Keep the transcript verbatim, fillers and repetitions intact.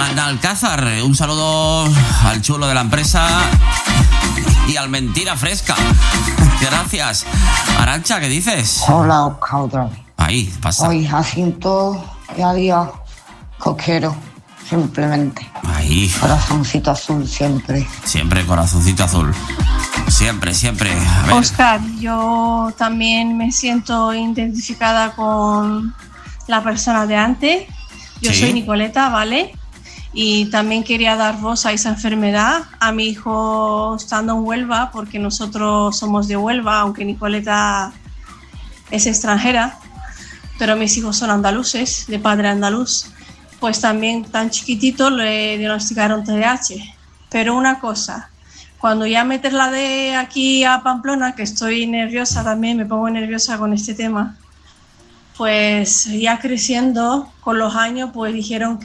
Alcázar, un saludo al chulo de la empresa y al Mentira Fresca. Gracias. Arantxa, ¿qué dices? Hola, Oscar, otra vez. Ahí, pasa. Hoy Jacinto día a día coquero, simplemente. Ahí. Corazoncito azul siempre. Siempre corazoncito azul. Siempre, siempre. A ver. Oscar, yo también me siento identificada con la persona de antes. Yo Sí. soy Nicoleta, ¿vale? Y también quería dar voz a esa enfermedad a mi hijo estando en Huelva, porque nosotros somos de Huelva, aunque Nicoleta es extranjera, pero mis hijos son andaluces, de padre andaluz. Pues también tan chiquitito le diagnosticaron T D A H. Pero una cosa, cuando ya meterla de aquí a Pamplona, que estoy nerviosa también, me pongo nerviosa con este tema, pues ya creciendo con los años, pues dijeron que